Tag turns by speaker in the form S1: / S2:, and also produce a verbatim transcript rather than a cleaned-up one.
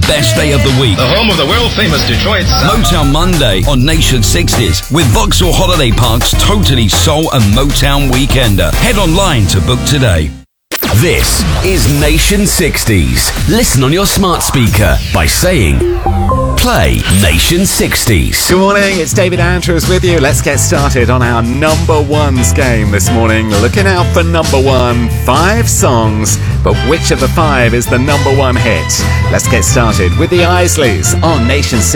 S1: best day of the week.
S2: The home of the world-famous Detroit sound.
S1: Motown Monday on Nation sixties with Vauxhall Holiday Park's totally soul and Motown Weekender. Head online to book today.
S3: This is Nation sixties. Listen on your smart speaker by saying, play Nation sixties.
S4: Good morning, it's David Andrews with you. Let's get started on our number ones game this morning. Looking out for number one, five songs, but which of the five is the number one hit? Let's get started with the Isleys on Nation sixties.